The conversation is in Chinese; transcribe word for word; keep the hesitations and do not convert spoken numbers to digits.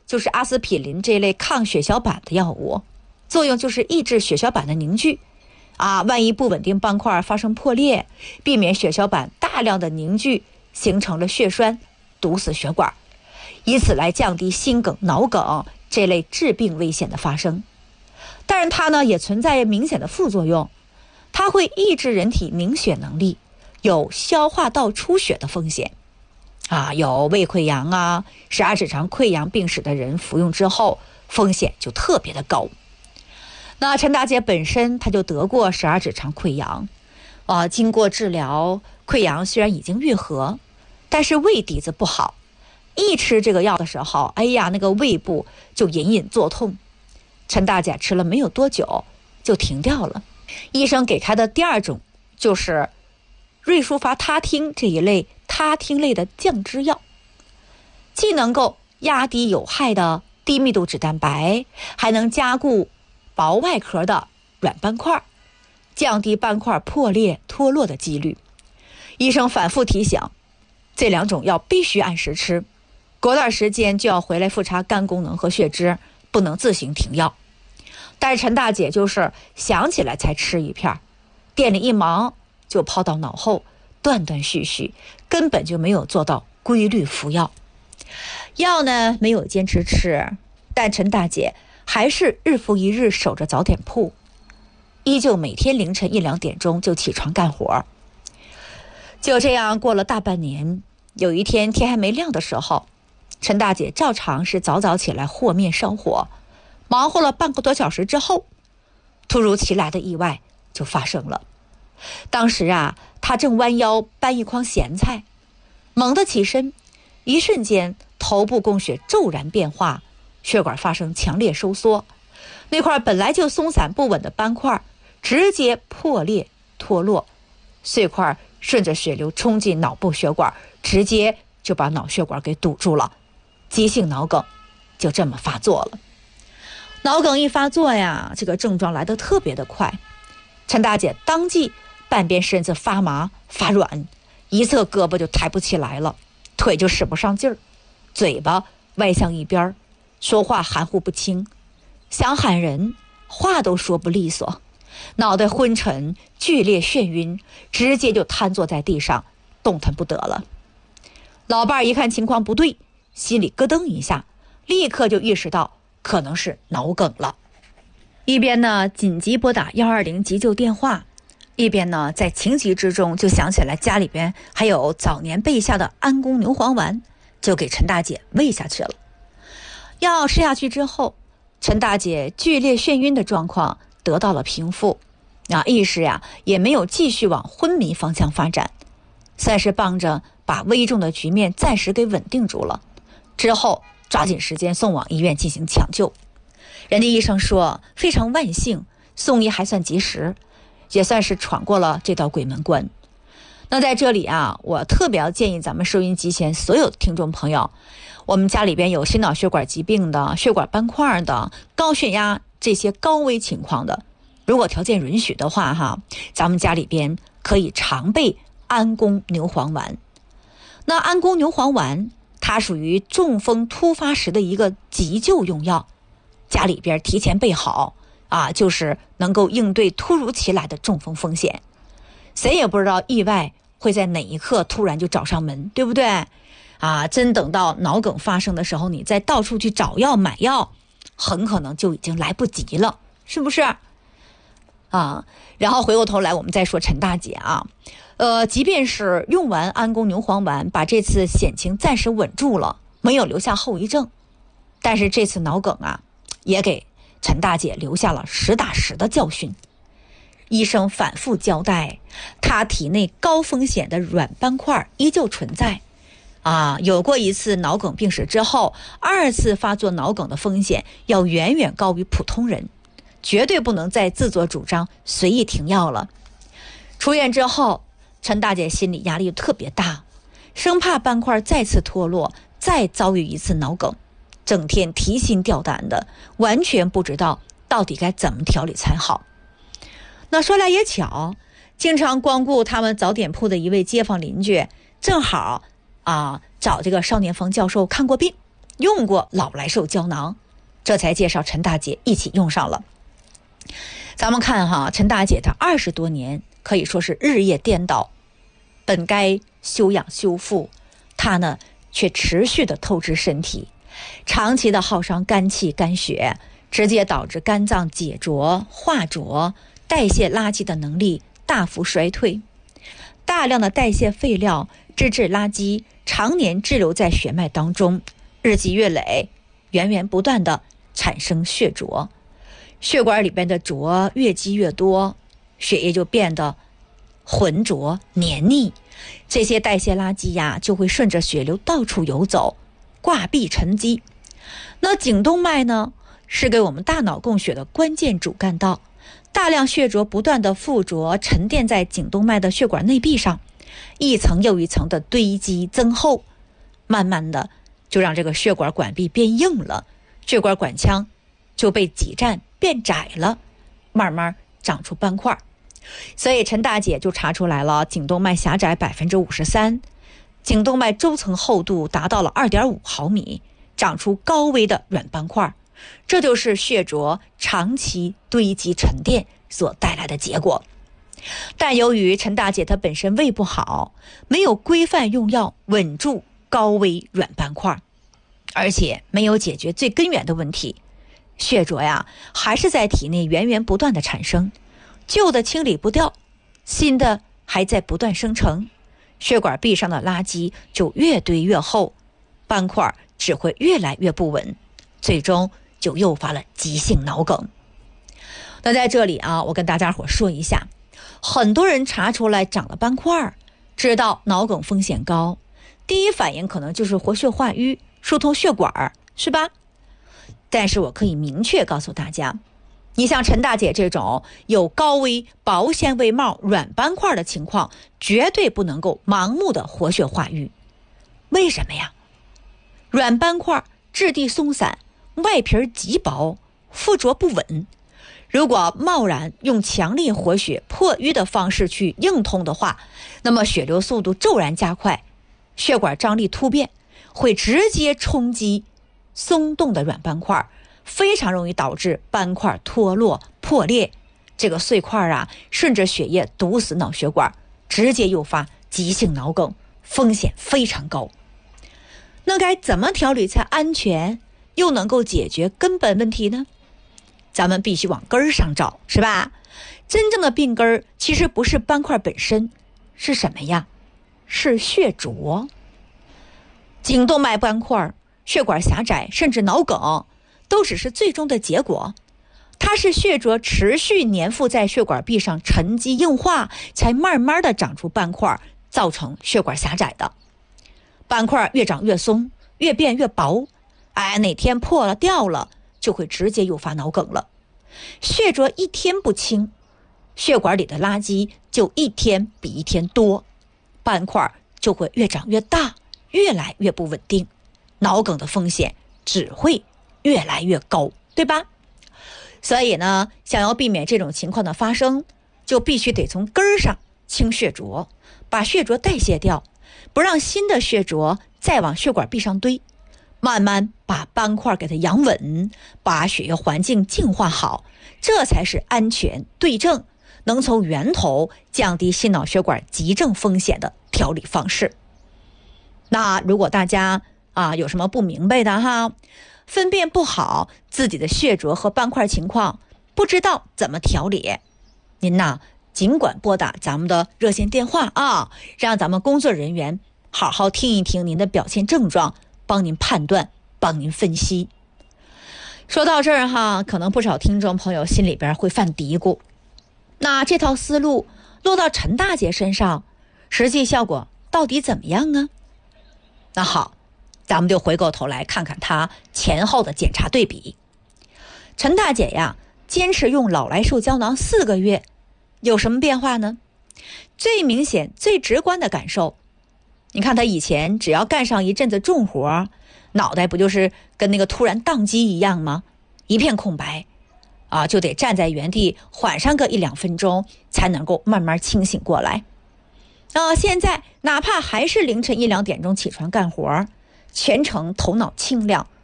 就是阿司匹林这类抗血小板的药物，作用就是抑制血小板的凝聚啊，万一不稳定斑块发生破裂，避免血小板大量的凝聚形成了血栓，堵死血管，以此来降低心梗、脑梗这类致病危险的发生。但是它呢也存在明显的副作用，它会抑制人体凝血能力，有消化道出血的风险啊，有胃溃疡啊、十二指肠溃疡病史的人服用之后风险就特别的高。那陈大姐本身她就得过十二指肠溃疡啊，经过治疗，溃疡虽然已经愈合，但是胃底子不好，一吃这个药的时候，哎呀，那个胃部就隐隐作痛。陈大姐吃了没有多久就停掉了。医生给她的第二种就是瑞舒伐他汀这一类他汀类的降脂药，既能够压低有害的低密度脂蛋白，还能加固薄外壳的软斑块，降低斑块破裂脱落的几率。医生反复提醒，这两种药必须按时吃，隔段时间就要回来复查肝功能和血脂，不能自行停药。但是陈大姐就是想起来才吃一片，店里一忙就抛到脑后，断断续续，根本就没有做到规律服药。药呢没有坚持吃，但陈大姐还是日复一日守着早点铺，依旧每天凌晨一两点钟就起床干活。就这样过了大半年，有一天天还没亮的时候，陈大姐照常是早早起来和面烧火，忙活了半个多小时之后，突如其来的意外就发生了。当时啊，她正弯腰搬一筐咸菜，猛地起身，一瞬间头部供血骤然变化，血管发生强烈收缩，那块本来就松散不稳的斑块直接破裂脱落，碎块顺着血流冲进脑部血管，直接就把脑血管给堵住了，急性脑梗就这么发作了。脑梗一发作呀，这个症状来得特别的快，陈大姐当即半边身子发麻发软，一侧胳膊就抬不起来了，腿就使不上劲儿，嘴巴歪向一边，说话含糊不清，想喊人话都说不利索，脑袋昏沉，剧烈眩晕，直接就瘫坐在地上，动弹不得了。老伴儿一看情况不对，心里咯噔一下，立刻就意识到可能是脑梗了，一边呢紧急拨打一二零急救电话，一边呢在情急之中就想起来家里边还有早年备下的安宫牛黄丸，就给陈大姐喂下去了。药吃下去之后，陈大姐剧烈眩晕的状况得到了平复，啊，意识呀也没有继续往昏迷方向发展，算是帮着把危重的局面暂时给稳定住了。之后抓紧时间送往医院进行抢救，人家医生说非常万幸，送医还算及时，也算是闯过了这道鬼门关。那在这里啊，我特别要建议咱们收音机前所有听众朋友，我们家里边有心脑血管疾病的、血管斑块的、高血压这些高危情况的，如果条件允许的话哈，咱们家里边可以常备安宫牛黄丸。那安宫牛黄丸它属于中风突发时的一个急救用药，家里边提前备好啊，就是能够应对突如其来的中风风险。谁也不知道意外会在哪一刻突然就找上门，对不对啊？真等到脑梗发生的时候，你再到处去找药买药，很可能就已经来不及了，是不是啊？然后回过头来我们再说陈大姐啊，呃，即便是用完安宫牛黄丸，把这次险情暂时稳住了，没有留下后遗症，但是这次脑梗啊，也给陈大姐留下了实打实的教训。医生反复交代，她体内高风险的软斑块依旧存在啊，有过一次脑梗病史之后，二次发作脑梗的风险要远远高于普通人，绝对不能再自作主张随意停药了。出院之后，陈大姐心理压力特别大，生怕斑块再次脱落，再遭遇一次脑梗，整天提心吊胆的，完全不知道到底该怎么调理才好。那说来也巧，经常光顾他们早点铺的一位街坊邻居，正好啊找这个邵年峰教授看过病， 用过老来寿胶囊，这才介绍陈大姐一起用上了。咱们看哈，陈大姐她二十多年可以说是日夜颠倒，本该休养修复，她呢却持续的透支身体，长期的耗伤肝气肝血，直接导致肝脏解浊化浊，代谢垃圾的能力大幅衰退，大量的代谢废料脂质垃圾常年滞留在血脉当中，日积月累，源源不断的产生血浊，血管里边的浊越积越多，血液就变得浑浊黏腻，这些代谢垃圾呀就会顺着血流到处游走，挂壁沉积。那颈动脉呢，是给我们大脑供血的关键主干道，大量血浊不断的附着沉淀在颈动脉的血管内壁上，一层又一层的堆积增厚，慢慢的就让这个血管管壁变硬了，血管管腔就被挤占变窄了，慢慢长出斑块。所以陈大姐就查出来了，颈动脉狭窄 百分之五十三， 颈动脉周层厚度达到了 二点五毫米，长出高危的软斑块，这就是血浊长期堆积沉淀所带来的结果。但由于陈大姐她本身胃不好，没有规范用药稳住高危软斑块，而且没有解决最根源的问题，血浊呀还是在体内源源不断的产生，旧的清理不掉，新的还在不断生成，血管壁上的垃圾就越堆越厚，斑块只会越来越不稳，最终就诱发了急性脑梗。那在这里啊，我跟大家伙说一下，很多人查出来长了斑块，知道脑梗风险高，第一反应可能就是活血化瘀，疏通血管，是吧？但是我可以明确告诉大家，你像陈大姐这种有高危薄纤维帽软斑块的情况，绝对不能够盲目的活血化瘀。为什么呀？软斑块质地松散，外皮极薄，附着不稳，如果贸然用强力活血破瘀的方式去硬通的话，那么血流速度骤然加快，血管张力突变，会直接冲击松动的软斑块，非常容易导致斑块脱落破裂，这个碎块啊顺着血液堵死脑血管，直接诱发急性脑梗，风险非常高。那该怎么调理才安全又能够解决根本问题呢？咱们必须往根儿上找，是吧？真正的病根儿其实不是斑块本身，是什么呀？是血浊。颈动脉斑块、血管狭窄甚至脑梗都只是最终的结果，它是血浊持续粘附在血管壁上沉积硬化，才慢慢的长出斑块，造成血管狭窄的。斑块越长越松，越变越薄，哎，哪天破了掉了，就会直接诱发脑梗了。血浊一天不清，血管里的垃圾就一天比一天多，斑块就会越长越大，越来越不稳定，脑梗的风险只会越来越高，对吧？所以呢，想要避免这种情况的发生，就必须得从根儿上清血浊，把血浊代谢掉，不让新的血浊再往血管壁上堆，慢慢把斑块给它养稳，把血液环境净化好，这才是安全对症，能从源头降低心脑血管急症风险的调理方式。那如果大家啊有什么不明白的哈，分辨不好自己的血浊和斑块情况，不知道怎么调理，您呐尽管拨打咱们的热线电话啊，让咱们工作人员好好听一听您的表现症状，帮您判断，帮您分析。说到这儿哈，可能不少听众朋友心里边会犯嘀咕，那这套思路落到陈大姐身上，实际效果到底怎么样呢？那好，咱们就回过头来看看她前后的检查对比。陈大姐呀，坚持用老来寿胶囊四个月，有什么变化呢？最明显最直观的感受，你看她以前只要干上一阵子重活，脑袋不就是跟那个突然宕机一样吗？一片空白啊，就得站在原地缓上个一两分钟才能够慢慢清醒过来。啊，现在哪怕还是凌晨一两点钟起床干活， 全程头脑清亮，